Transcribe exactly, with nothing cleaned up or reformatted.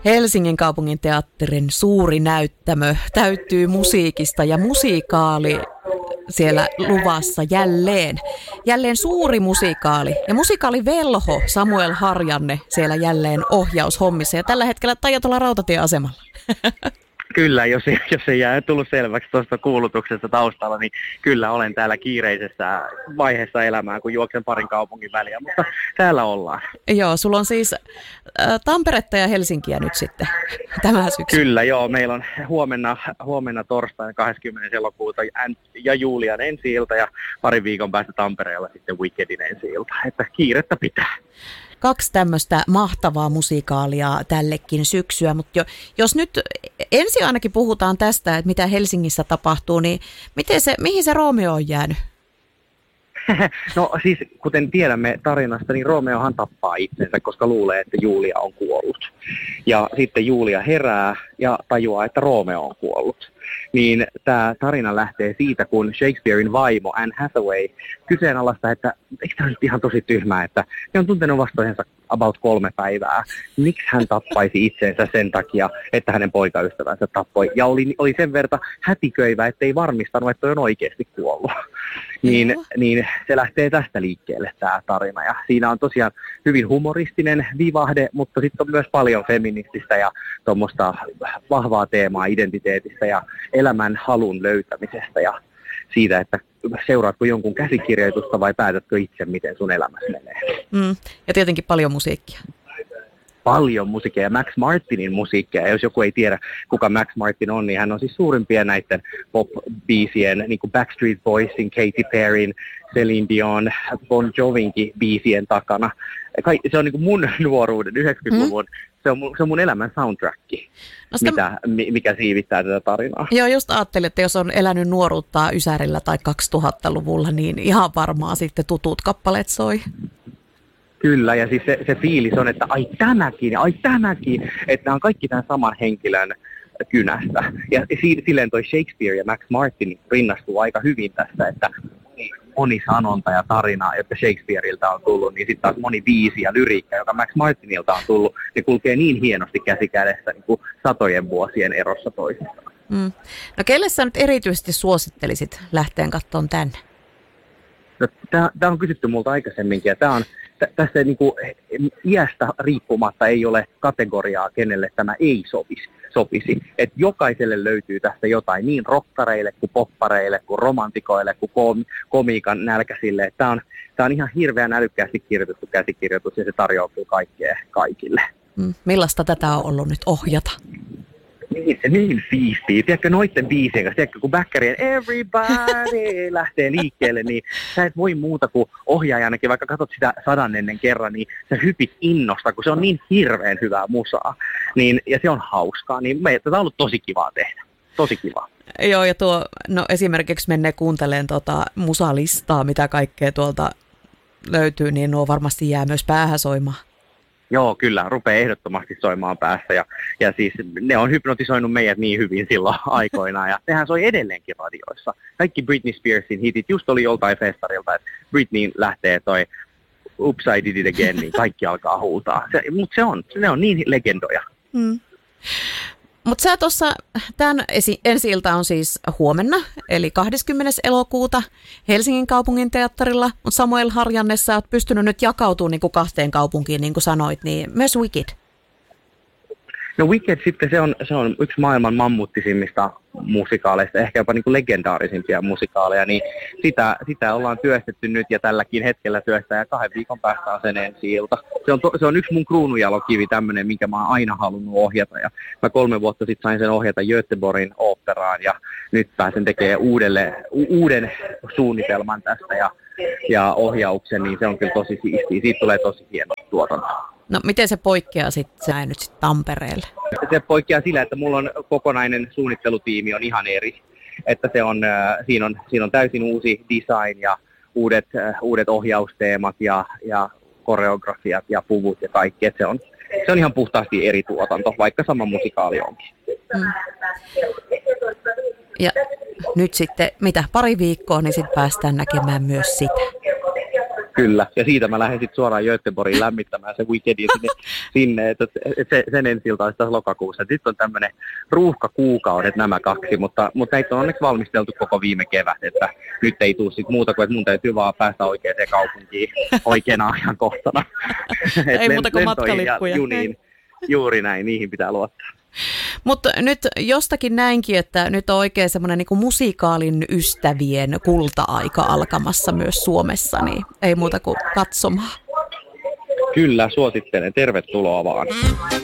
Helsingin kaupungin teatterin suuri näyttämö täyttyy musiikista ja musiikaali siellä luvassa jälleen. Jälleen suuri musikaali ja musikaalivelho Samuel Harjanne siellä jälleen ohjaushommissa ja tällä hetkellä taidat olla rautatieasemalla. Kyllä, jos, jos ei jää tullut selväksi tuosta kuulutuksesta taustalla, niin kyllä olen täällä kiireisessä vaiheessa elämää, kun juoksen parin kaupungin väliä, mutta täällä ollaan. Joo, sulla on siis ä, Tamperetta ja Helsinkiä nyt sitten tämä syksy. Kyllä, joo, meillä on huomenna, huomenna torstaina kahdeskymmenes elokuuta ja Julian ensi-ilta ja parin viikon päästä Tampereella sitten Wickedin ensi-ilta, että kiirettä pitää. Kaksi tämmöistä mahtavaa musikaalia tällekin syksyä, mutta jo, jos nyt ensin ainakin puhutaan tästä, että mitä Helsingissä tapahtuu, niin miten se, mihin se Romeo on jäänyt? No siis, kuten tiedämme tarinasta, niin Romeohan tappaa itsensä, koska luulee, että Julia on kuollut. Ja sitten Julia herää ja tajuaa, että Romeo on kuollut. Niin tämä tarina lähtee siitä, kun Shakespearein vaimo Anne Hathaway kyseenalaista, että eikö tämä nyt ihan tosi tyhmää, että ne on tuntenut vastoihensa about kolme päivää. Miksi hän tappaisi itsensä sen takia, että hänen poikaystävänsä tappoi? Ja oli, oli sen verta hätiköivä, ettei varmistanut, että toi on oikeasti kuollut. Niin, niin se lähtee tästä liikkeelle tämä tarina. Ja siinä on tosiaan hyvin humoristinen vivahde, mutta sitten on myös paljon feminististä ja tuommoista vahvaa teemaa identiteetistä ja elämän halun löytämisestä ja siitä, että seuraatko jonkun käsikirjoitusta vai päätätkö itse, miten sun elämässä menee. Mm. Ja tietenkin paljon musiikkia. Paljon musiikkia ja Max Martinin musiikkia. Ja jos joku ei tiedä, kuka Max Martin on, niin hän on siis suurimpia näiden pop-biisien, niin kuin Backstreet Boysin, Katy Perryn, Celine Dion, Bon Jovinkin biisien takana. Se on niin kuin mun nuoruuden, yhdeksänkymmentäluvun, mm. se, on mun, se on mun elämän soundtracki, no sitä... mitä, mikä siivittää tätä tarinaa. Joo, just ajattelin, että jos on elänyt nuoruutta Ysärillä tai kaksituhattaluvulla, niin ihan varmaan sitten tutut kappaleet soi. Kyllä, ja siis se, se fiilis on, että ai tämäkin, ai tämäkin, että nämä on kaikki tämän saman henkilön kynästä. Ja silleen toi Shakespeare ja Max Martin rinnastuu aika hyvin tässä, että moni sanonta ja tarina, jotka Shakespeareilta on tullut, niin sitten taas moni biisi ja lyriikka, joka Max Martinilta on tullut, niin kulkee niin hienosti käsi kädessä niin kuin satojen vuosien erossa toisistaan. Mm. No kelle sä nyt erityisesti suosittelisit lähteen kattoon tänne? No, tämä on kysytty multa aikaisemminkin, ja tämä on tässä niin kuin iästä riippumatta ei ole kategoriaa, kenelle tämä ei sopisi. sopisi. Et jokaiselle löytyy tästä jotain, niin rokkareille kuin poppareille, kuin romantikoille, kuin kom- komiikan nälkäisille. Tämä on, tää on ihan hirveän älykkäästi kirjoitettu käsikirjoitus ja se tarjoaa kaikkea kaikille. Mm. Millaista tätä on ollut nyt ohjata? Niin, se niin siistiä. Tiedätkö, noitten biisien kanssa, tiedätkö, kun backerien everybody lähtee liikkeelle, niin sä et voi muuta kuin ohjaajanakin, vaikka katsot sitä sadanennen kerran, niin sä hypit innosta, kun se on niin hirveän hyvää musaa. Niin, ja se on hauskaa, niin me, tätä on ollut tosi kivaa tehdä. Tosi kivaa. Joo, ja tuo, no esimerkiksi mennään kuuntelemaan tota musalistaa, mitä kaikkea tuolta löytyy, niin nuo varmasti jää myös päähän soimaan. Joo, kyllä, rupeaa ehdottomasti soimaan päässä ja, ja siis ne on hypnotisoinut meidät niin hyvin silloin aikoinaan ja nehän soi edelleenkin radioissa. Kaikki Britney Spearsin hitit, just oli joltain festarilta, että Britney lähtee toi Oops, I Did It Again, niin kaikki alkaa huutaa. Mutta se on, ne on niin legendoja. Mm. Mutta sä tuossa, tämän ensi-ilta on siis huomenna, eli kahdeskymmenes elokuuta Helsingin kaupungin teatterilla, mutta Samuel Harjanne, sä oot pystynyt nyt jakautumaan niin kuin kahteen kaupunkiin, niin kuin sanoit, niin myös Wicked. No Wicked sitten, se on, se on yksi maailman mammuttisimmista musikaaleista, ehkä jopa niin kuin legendaarisimpia musikaaleja, niin sitä, sitä ollaan työstetty nyt ja tälläkin hetkellä työstää ja kahden viikon päästä on sen ensi-ilta. Se on, to, se on yksi mun kruununjalokivi tämmöinen, minkä mä oon aina halunnut ohjata ja mä kolme vuotta sitten sain sen ohjata Göteborgin oopperaan ja nyt pääsen tekemään uudelle, u, uuden suunnitelman tästä ja, ja ohjauksen, niin se on kyllä tosi siistiä. Siitä tulee tosi hieno tuotanto. No miten se poikkeaa sitten nyt sit Tampereelle? Se poikkeaa sillä, että mulla on kokonainen suunnittelutiimi on ihan eri. Että se on, äh, siinä, on, siinä on täysin uusi design ja uudet, äh, uudet ohjausteemat ja, ja koreografiat ja puvut ja kaikki. Et se, on, se on ihan puhtaasti eri tuotanto, vaikka sama musikaali onkin. Mm. Ja nyt sitten, mitä, pari viikkoa, niin sitten päästään näkemään myös sitä. Kyllä, ja siitä mä lähdin sitten suoraan Göteborgiin lämmittämään se weekendin sinne, sinne että et se, sen ensi ilta olisi taas lokakuussa. Sitten on tämmöinen ruuhkakuukaudet nämä kaksi, mutta, mutta näitä on onneksi valmisteltu koko viime kevät, että nyt ei tule sit muuta kuin, että mun täytyy vaan päästä oikeaan kaupunkiin oikeana ajankohtana. Ei muuta kuin matkalippuja. Juniin, juuri näin, niihin pitää luottaa. Mutta nyt jostakin näinkin, että nyt on oikein semmoinen niin kuin musikaalin ystävien kulta-aika alkamassa myös Suomessa, niin ei muuta kuin katsomaan. Kyllä, suosittelen. Tervetuloa vaan.